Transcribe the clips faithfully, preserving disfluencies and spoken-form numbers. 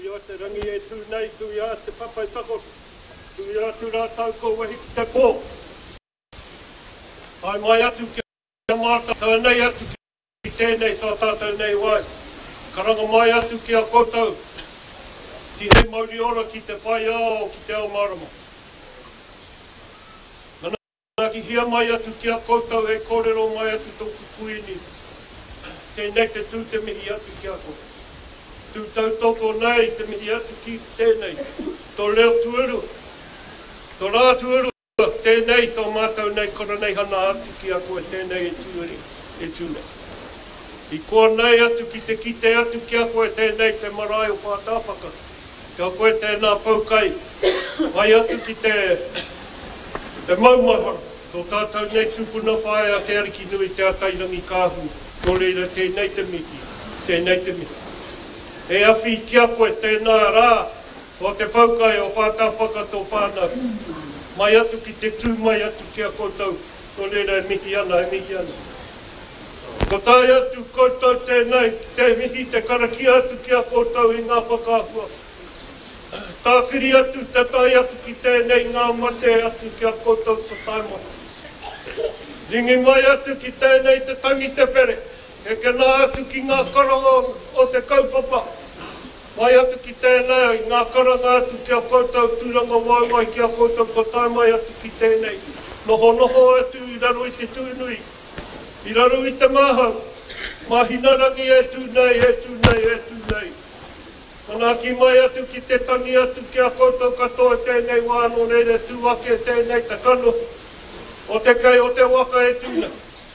ia te rangi e tū nei, tu ia te papai tako, tu ia tu rā tau ko wahi ki te pō. Ai mai atu ki a māta, tā nei atu ki tēnei tā tātou nei wai. Karanga mai atu ki a koutou, ki he mauri ora ki te whai ao ki te ao marama. Nā ki hia mai atu ki a koutou e kōrero mai atu tōku kuini. Tēnei te tū te mihi atu ki a koutou. Tu tau toko nei, te mihi atu ki tēnei. Tō leo tueru. Tō rā tueru. Tēnei tō mātou nei kora nei hana atu ki a koe tēnei e tueri, e tūne. I kua nei atu ki te kite atu ki a koe tēnei te marae o whātāpaka. Kia koe tēnā paukai. Mai atu ki te, te maumahara. Tō tātou nei tūpuna whae a te ariki nui te atairangi kāhu. Tō reira tēnei te miki, tēnei te miki. E awhi kia koe tēnā rā, o te paukai o whātāwhaka tō whānau. Mai atu ki te tū mai atu kia koutou, tō reira e mihi ana, e mihi ana. Ko tai atu koutou tēnei, te mihi te karaki atu kia koutou i ngā whakāhua. Tākiri atu, te tai atu ki tēnei ngā mate atu kia koutou tō taimata. Ringi mai atu ki tēnei te tangi te pere. E ke nā atu ki ngā karanga o te kaupapa. Mai atu ki tēnei, ngā karanga atu kia koutou tūranga waiwai kia koutou ko tai mai atu ki tēnei. Noho noho atu i raro i te tūnui. I raro i te mahau. Mahinarangi e tūnei, e tūnei, e tūnei. Nā ki mai atu ki te tangi atu kia koutou katoa tēnei wāno reire tūwake tēnei te kano. O te kei o te waka e tūnei.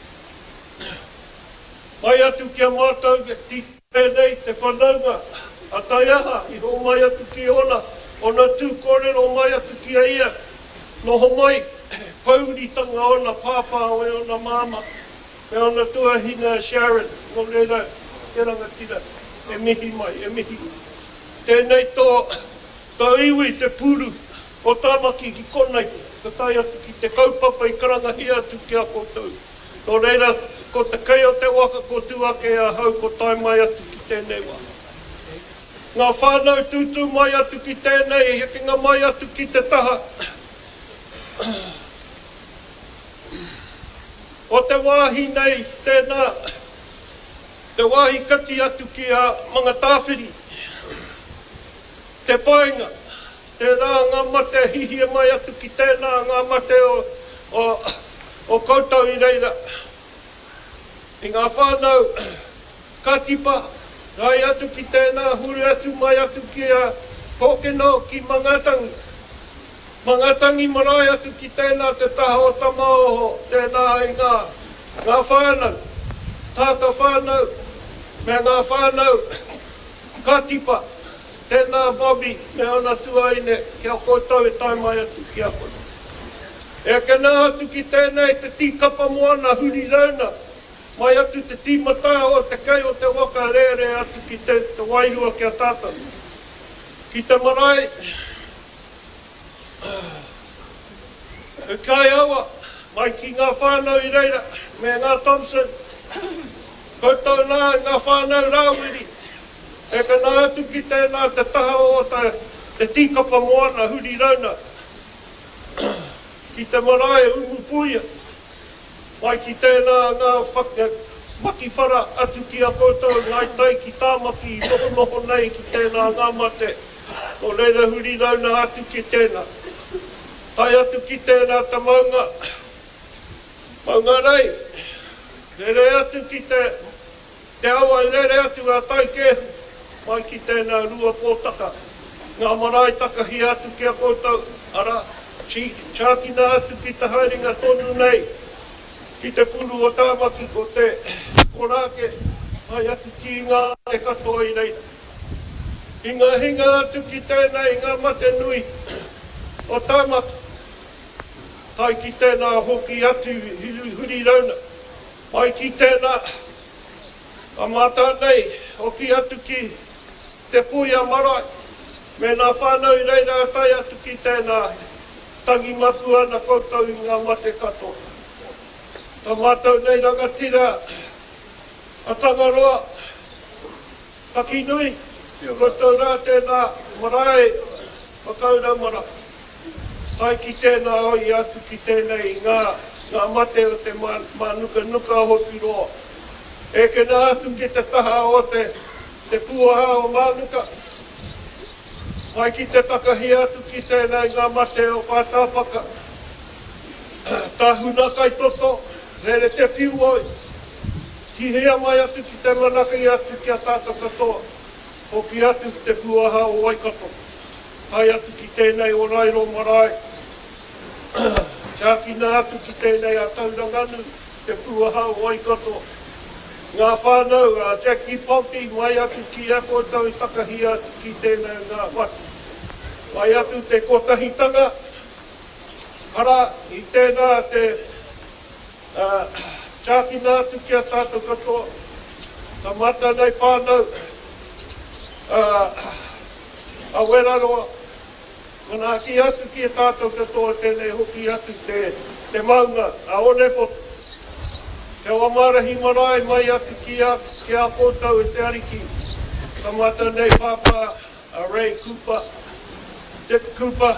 Mai atu kia mātou ti pēnei te whanaunga. A tai aha, i ho mai atu ki ona. Ona tū kōrero mai atu ki a ia. Noho mai, pauritanga ona pāpā o e ona māma. Me ona tuahina Sharon, no reira, te rangatira. E mihi mai, e mihi. Tēnei tō, tō iwi te puru o tāmaki ki konei. Ka tai atu ki te kaupapa i karangahi atu ki a koutou. Tō reira, ko te kei o te waka ko tuake a hau ko tai mai atu ki tēnei wā. Ngā whānau tūtū mai atu ki tēnei, hekinga mai atu ki te taha. O te wāhi nei, tēnā, te wāhi kati atu ki a mga tāwhiri. Te painga, te rā ngā mate hihia mai atu ki tēnā ngā mate o, o, o koutou i reira. I ngā whānau katipa, rai atu ki tēnā, huri atu mai atu ki a Pōkeno ki Mangatangi. Mangatangi marae atu ki tēnā te taha o Tamaoho, tēnā i ngā, ngā whānau, tāta whānau, me ngā whānau katipa, tēnā Bobby, me ona tuaine, kia koutou e tai mai atu ki a koutou. E ke nā atu ki tēnei te tīkapa moana huri rauna, mai atu te tīmata o te kei o te waka rere atu ki te, te wairua ki a tāta. Ki te marae, e kai aua, mai ki ngā whānau i reira, me ngā Thompson, koutou nā ngā whānau rāwiri, e ka nā atu ki tēnā te taha o te, te tīkapa moana huri rauna. Ki te marae umu puia, mai ki tēnā ngā whaka, maki whara atu ki a koutou, ngai tai ki tāmaki, noho noho nei ki tēnā ngā mate. O reira huri rauna atu ki tēnā. Tai atu ki tēnā ta maunga. Maunga rei. Rere atu ki te, te awa rere atu a tai kehu. Mai ki tēnā rua pōtaka. Ngā marae takahi atu ki a koutou. Ara, chākina atu ki te haeringa tonu nei. Ki te pulu o tāmaki ko te korake, mai atu ki ngā e katoa i reira. I ngā hinga atu ki tēnei ngā mate nui o tāmaki. Tai ki tēnā hoki atu huru huri rauna. Mai ki tēnā, a mata nei, hoki atu ki te puia marae. Me nā whānau i reira tai atu ki tēnā tangi matu ana koutou i ngā mate katoa. Tā mātou nei rangatira, a Tangaroa, taki nui, Koutou rā tēnā marae, whakaura mara. Hai ki tēnā oi atu ki tēnei ngā, ngā mate o te manuka nuka hotu roa. E ke nā atu ki te taha o te, te puaha o manuka. Hai ki te takahi atu ki tēnei ngā mate o whātāpaka. Tahuna kai toto, rere te whiu oi. Ki hea mai atu ki te manaka i atu ki a tātou katoa. O ki atu ki te puaha o Waikato. Hai atu ki tēnei o Rairo Marae. Chākina atu ki tēnei a Tauranganu, te puaha o Waikato. Ngā whānau, a Jackie Pompey, mai atu ki a kōtau i takahi atu ki tēnei ngā watu. Mai atu te kotahitanga. Ara, i tēnā te uh, chākina atu ki a tātou katoa. Ta mata nei whānau. Uh, a weraroa. Mana ki atu ki a tātou katoa tēnei hoki atu te, te maunga, a onepoto. Te wamarahi marae mai atu ki a, ki a kōtau e te ariki. Ka mata nei papa, a Ray Cooper, Dick Cooper,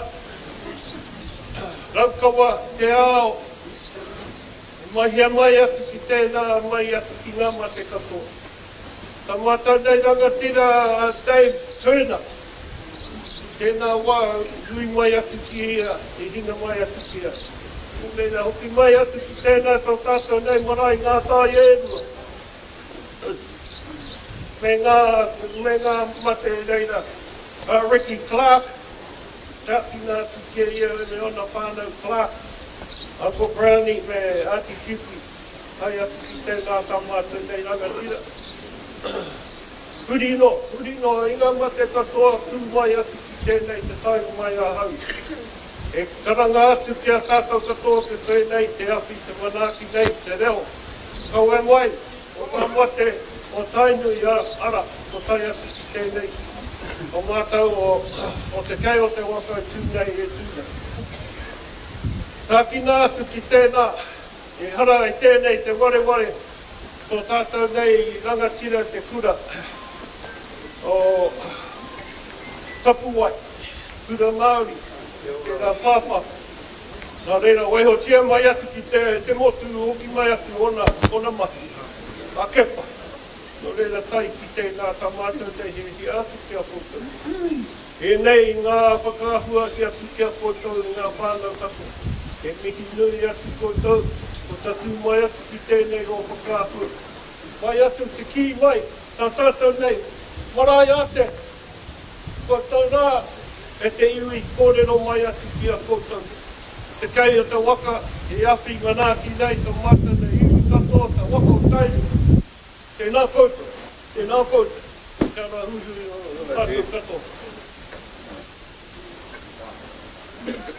Raukawa, te ao. Mai hea mai atu ki tēnā, mai atu ki ngā mate katoa. Ka mata nei rangatira a Dave Turner. Tēnā wā, hui mai atu ki ia, i ringa mai atu ki ia. Nena, hoki mai atu ki tēnā tau tātou nei marae ngā tāi ērua. Me ngā, me ngā mate reira. Uh, Ricky Clark, tāpina atu ki ia me ona whānau Clark. Uncle Brownie me Auntie Kipi. Hai atu ki tēnā tau mātou nei rangatira. Hurino, hurino, inga mate katoa tū mai atu ki tēnei te tai mai a hau. E karanga atu ki a tātou katoa te tēnei te awhi te manaki nei te reo. Kau e mai, o ngā mate o tainu i a ara, o tai atu ki tēnei. O mātou o, o te kei o te waka tūnei e tūnei. Tākina atu ki tēnā, e hara e tēnei te ware ware, ko tātou nei rangatira te kura. O Tapuwai, kura Māori, e ngā pāpā. Nā reira, weho tia mai atu ki te, te motu, hoki mai atu ona, ona mati. A kepa. Nā reira tai ki tēnā tā mātou te he he atu ki a kōtou. E nei ngā whakaahua ki atu ki a kōtou, ngā whānau tako. E mihi nui atu kōtou, ko tatu mai atu ki tēnei o whakaahua. Mai atu te ki mai, tā tātou nei, marae ate. Kōtou rā, e te iwi kōrero mai atu ki a kōtou. Te kei o te waka, e awhi manaki nei, te mata nei iwi katoa, te waka o tainu. Tēnā kōtou, tēnā kōtou. Tēnā huhu o tātou katoa.